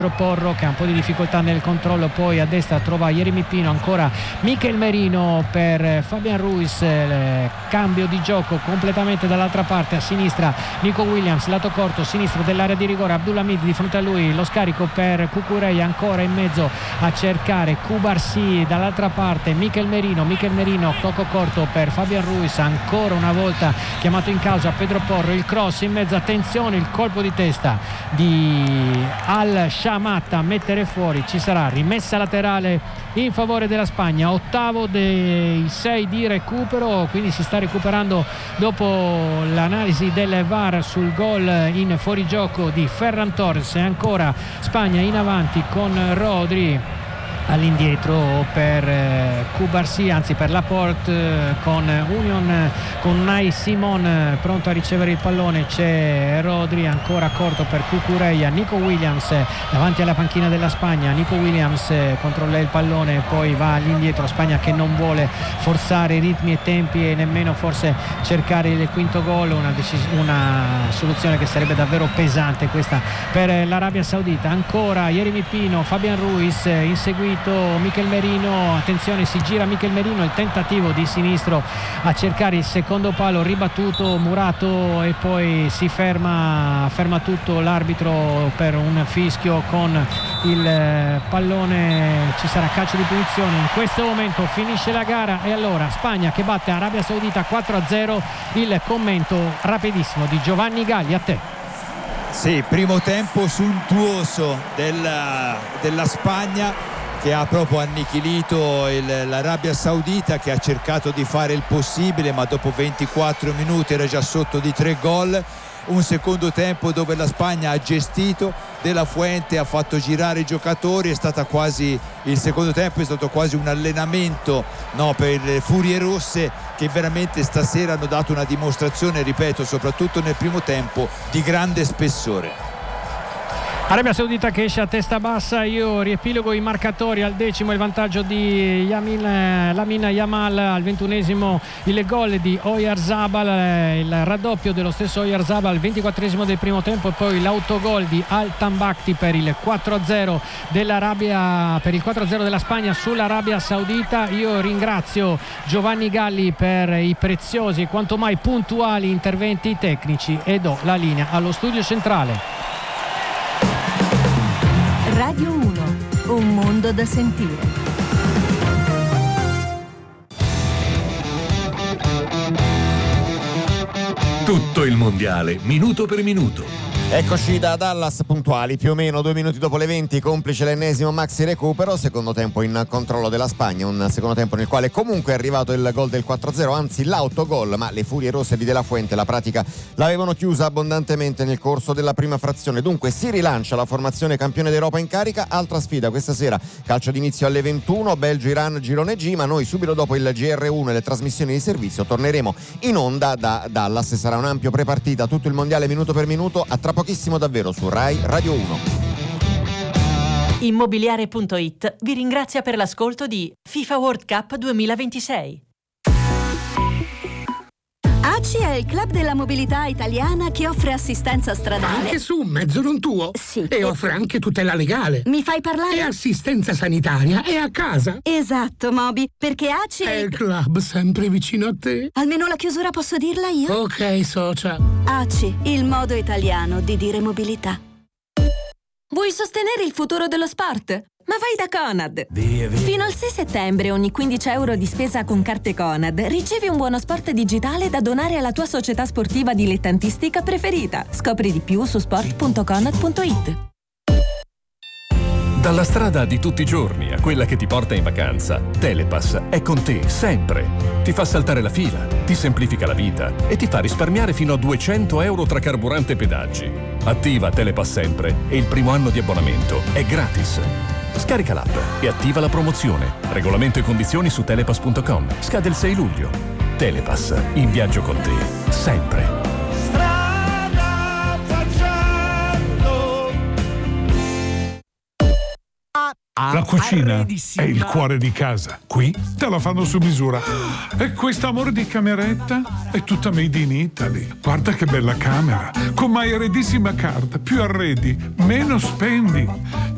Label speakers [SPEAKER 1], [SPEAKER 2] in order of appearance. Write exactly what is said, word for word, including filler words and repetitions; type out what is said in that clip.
[SPEAKER 1] Porro che ha un po' di difficoltà nel controllo, poi a destra trova Yeremy Pino, ancora Mikel Merino per Fabian Ruiz, eh, cambio di gioco completamente dall'altra parte, a sinistra Nico Williams, lato corto sinistro dell'area di rigore, Abdulhamid di fronte a lui, lo scarico per Cucurella, ancora in mezzo a cercare Cubarsí, dall'altra parte Mikel Merino, Mikel Merino tocco corto per Fabian Ruiz, ancora una volta chiamato in causa Pedro Porro, il cross in mezzo, attenzione, il colpo di testa di Al Shamatta a mettere fuori, ci sarà rimessa laterale in favore della Spagna, ottavo dei sei di recupero, quindi si sta recuperando dopo l'analisi del V A R sul gol in fuorigioco di Ferran Torres, e ancora Spagna in avanti con Rodri, all'indietro per eh, Cubarsí, anzi per Laporte, eh, con Union, con Unai Simon eh, pronto a ricevere il pallone, c'è Rodri ancora corto per Cucurella, Nico Williams eh, davanti alla panchina della Spagna, Nico Williams eh, controlla il pallone, poi va all'indietro, Spagna che non vuole forzare ritmi e tempi e nemmeno forse cercare il quinto gol, una, decis- una soluzione che sarebbe davvero pesante questa per eh, l'Arabia Saudita. Ancora Yeremy Pino, Fabian Ruiz, eh, inseguito Mikel Merino, attenzione, si gira Mikel Merino, il tentativo di sinistro a cercare il secondo palo, ribattuto Murato e poi si ferma ferma tutto l'arbitro per un fischio con il pallone, ci sarà calcio di punizione. In questo momento finisce la gara e allora Spagna che batte Arabia Saudita quattro a zero. Il commento rapidissimo di Giovanni Galli, a te.
[SPEAKER 2] Sì, primo tempo sontuoso della, della Spagna, che ha proprio annichilito il, l'Arabia Saudita, che ha cercato di fare il possibile, ma dopo ventiquattro minuti era già sotto di tre gol. Un secondo tempo dove la Spagna ha gestito, De La Fuente ha fatto girare i giocatori, è stata quasi, il secondo tempo è stato quasi un allenamento, no, per le Furie Rosse, che veramente stasera hanno dato una dimostrazione, ripeto, soprattutto nel primo tempo, di grande spessore.
[SPEAKER 1] Arabia Saudita che esce a testa bassa, io riepilogo i marcatori: al decimo il vantaggio di Yamin, Lamine Yamal, al ventunesimo il gol di Oyarzabal, il raddoppio dello stesso Oyarzabal al ventiquattresimo del primo tempo, e poi l'autogol di Al Tambakti per il quattro a zero dell'Arabia, per il quattro a zero della Spagna sull'Arabia Saudita. Io ringrazio Giovanni Galli per i preziosi, quanto mai puntuali interventi tecnici e do la linea allo studio centrale.
[SPEAKER 3] Radio uno, un mondo da sentire.
[SPEAKER 4] Tutto il mondiale, minuto per minuto.
[SPEAKER 5] Eccoci da Dallas, puntuali più o meno due minuti dopo le venti, complice l'ennesimo maxi recupero, secondo tempo in controllo della Spagna, un secondo tempo nel quale comunque è arrivato il gol del quattro a zero, anzi l'autogol, ma le Furie Rosse di De La Fuente la pratica l'avevano chiusa abbondantemente nel corso della prima frazione. Dunque si rilancia la formazione campione d'Europa in carica, altra sfida questa sera, calcio d'inizio alle ventuno, Belgio-Iran girone G, ma noi subito dopo il G R uno e le trasmissioni di servizio torneremo in onda da Dallas. Sarà un ampio prepartita, tutto il mondiale minuto per minuto, a tra pochissimo davvero su Rai Radio uno.
[SPEAKER 6] Immobiliare punto it vi ringrazia per l'ascolto di FIFA World Cup duemilaventisei.
[SPEAKER 3] A C I è il club della mobilità italiana che offre assistenza stradale.
[SPEAKER 7] Anche su un mezzo non tuo?
[SPEAKER 3] Sì.
[SPEAKER 7] E offre anche tutela legale.
[SPEAKER 3] Mi fai parlare?
[SPEAKER 7] E assistenza sanitaria è a casa.
[SPEAKER 3] Esatto, Moby, perché A C I
[SPEAKER 7] è il club sempre vicino a te.
[SPEAKER 3] Almeno la chiusura posso dirla io?
[SPEAKER 7] Ok, socia.
[SPEAKER 3] A C I, il modo italiano di dire mobilità.
[SPEAKER 8] Vuoi sostenere il futuro dello sport? Ma vai da Conad! Via, via. Fino al sei settembre ogni quindici euro di spesa con carte Conad ricevi un buono sport digitale da donare alla tua società sportiva dilettantistica preferita. Scopri di più su sport punto conad punto it.
[SPEAKER 4] Dalla strada di tutti i giorni a quella che ti porta in vacanza, Telepass è con te sempre. Ti fa saltare la fila, ti semplifica la vita e ti fa risparmiare fino a duecento euro tra carburante e pedaggi. Attiva Telepass sempre e il primo anno di abbonamento è gratis. Scarica l'app e attiva la promozione. Regolamento e condizioni su telepass punto com. Scade il sei luglio. Telepass, in viaggio con te, sempre.
[SPEAKER 9] Strada facendo.
[SPEAKER 10] La cucina è il cuore di casa. Qui te la fanno su misura. E quest'amore di cameretta è tutta made in Italy. Guarda che bella camera. Con My Eredissima Card. Più arredi, meno spendi.